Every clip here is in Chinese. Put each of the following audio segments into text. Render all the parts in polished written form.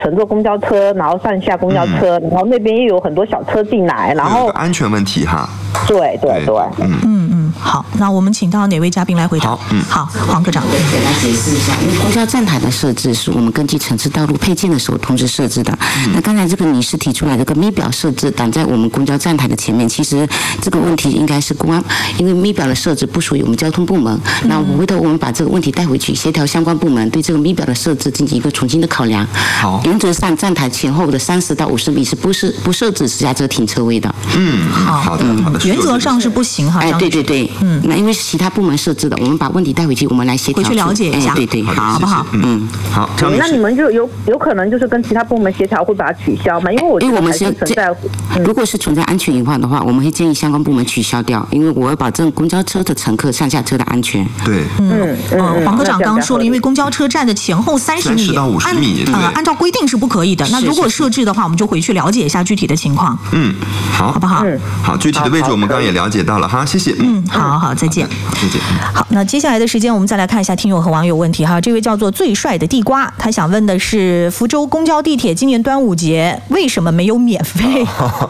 乘坐公交车，然后上下公交车，然后那边又有很多小车进来，然后安全问题哈。 对， 好，那我们请到哪位嘉宾来回答？好，黄科长。 简单解释一下，因为公交站台的设置是我们根据城市道路配件的时候同时设置的。那刚才这个女士提出来这个咪表设置挡在我们公交站台的前面，其实这个问题应该是公安，因为咪表的设置不属于我们交通部门。那回头我们把这个问题带回去，协调相关部门对这个咪表的设置进行一个重新的考量。 好， 原则上站台前后的30到50米是不设置私家车停车位的。 好的， 原则上是不行哈。 对，那因为是其他部门设置的，我们把问题带回去，我们来协调， 回去了解一下， 对， 好不好？ 好。 那你们就有可能就是跟其他部门协调，会把它取消吗？因为我们是存在， 如果是存在安全隐患的话，我们会建议相关部门取消掉，因为我要保证公交车的乘客上下车的安全。 对， 黄科长刚刚说了，因为公交车站的前后30米到50米， 按照规定是不可以的。那如果设置的话，我们就回去了解一下具体的情况。好不好？ 好，具体的位置我们刚刚也了解到了哈，谢谢。 好，再见。 再见。 好，那接下来的时间我们再来看一下听友和网友问题哈。这位叫做最帅的地瓜，他想问的是福州公交地铁今年端午节为什么没有免费？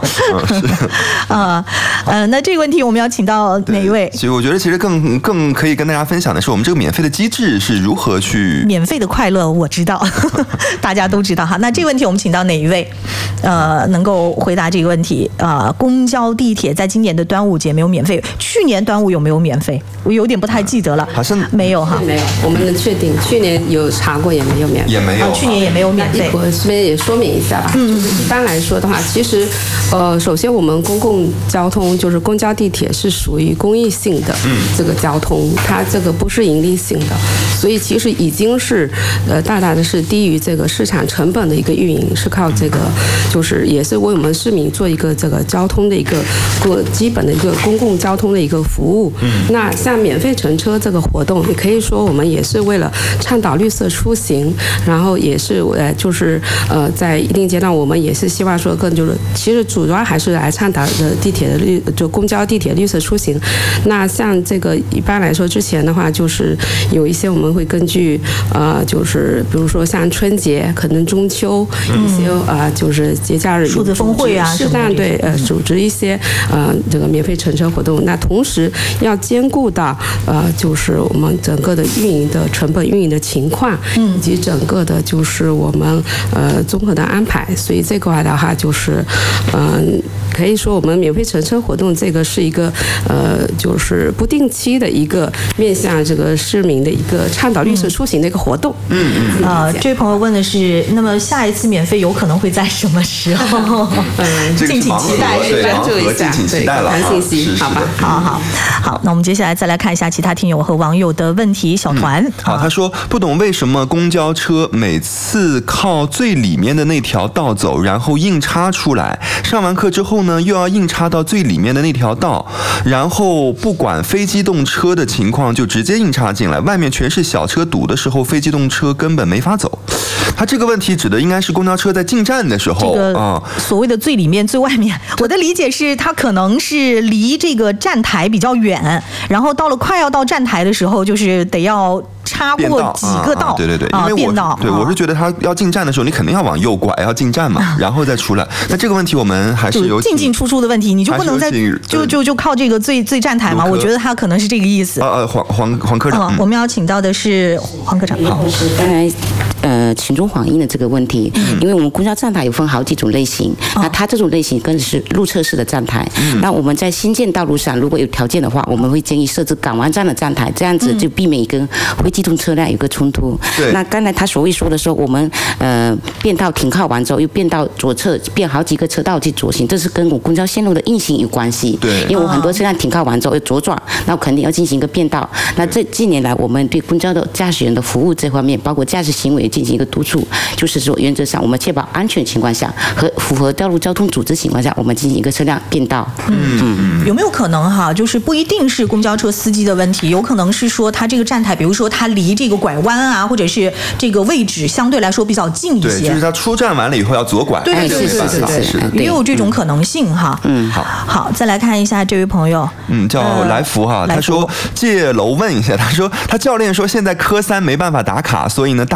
那这个问题我们要请到哪一位？ 所以我觉得其实更可以跟大家分享的是，我们这个免费的机制是如何去免费的快乐，我知道，大家都知道哈。那这个问题我们请到哪一位？能够回答这个问题？公交地铁在今年的端午节没有免费，去年端午有没有免费？我有点不太记得了， 好像没有哈。 没有，我们能确定，去年有查过也没有免费， 也没有， 去年也没有免费。 我这边也说明一下吧，一般来说的话，其实，首先我们公共交通就是公交地铁是属于公益性的这个交通，它这个不是盈利性的，所以其实已经是大大的是低于这个市场成本的一个运营，是靠这个就是也是为我们市民做一个这个交通的一个基本的一个公共交通的一个服务。那像免费乘车这个活动，也可以说我们也是为了倡导绿色出行，然后也是就是在一定阶段，我们也是希望说更就是其实主要还是来倡导的地铁的就公交地铁绿色出行。那像这个一般来说之前的话，就是有一些我们会根据就是比如说像春节，可能中秋一些就是节假日数字峰会啊， 适当对组织一些这个免费乘车活动。那同时要兼顾到就是我们整个的运营的成本、运营的情况，以及整个的就是我们综合的安排。所以这块的话，就是可以说我们免费乘车活动这个是一个就是不定期的一个面向这个市民的一个倡导绿色出行的一个活动。 这位朋友问的是，那么下一次免费有可能会在什么时候？敬请期待， 关注一下， 敬请期待了， 看信息，好吧？ 好，那我们接下来再来看一下其他听友和网友的问题。小团， 好，他说不懂为什么公交车每次靠最里面的那条道走，然后硬插出来，上完课之后呢，又要硬插到最里面的那条道，然后不管非机动车的情况就直接硬插进来，外面全是小车堵的时候，非机动车根本没法走。他这个问题指的应该是公交车在进站的时候， 所谓的最里面、最外面，我的理解是它可能是离这个站台比较远，然后到了快要到站台的时候，就是得要插过几个道， 对，因为我是觉得他要进站的时候，你肯定要往右拐，要进站嘛，然后再出来。那这个问题我们还是有进出的问题，你就不能再就靠这个最站台嘛？我觉得他可能是这个意思。 黄科长， 我们要请到的是黄科长。 好，刚才群众反映的这个问题，因为我们公交站台有分好几种类型，那它这种类型更是路侧式的站台。那我们在新建道路上，如果有条件的话，我们会建议设置港湾站的站台，这样子就避免跟非机动车辆有个冲突。那刚才他所谓说的时候，我们变道停靠完之后，又变到左侧，变好几个车道去左行，这是跟我公交线路的运行有关系。 对， 因为我很多车辆停靠完之后要左转，那肯定要进行一个变道。那这近年来，我们对公交的驾驶员的服务这方面，包括驾驶行为进行一个督促，就是说原则上我们确保安全情况下和符合道路交通组织情况下，我们进行一个车辆变道。 有没有可能哈，就是不一定是公交车司机的问题，有可能是说他这个站台，比如说他离这个拐弯啊，或者是这个位置相对来说比较近一些。 对，就是他出站完了以后要左拐。 对，也有这种可能性哈。好，再来看一下这位朋友， 叫来福哈，他说借楼问一下，他说他教练说现在科3没办法打卡，所以呢大半个月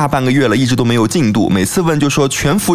月了，一直都没有进度，每次问就说全幅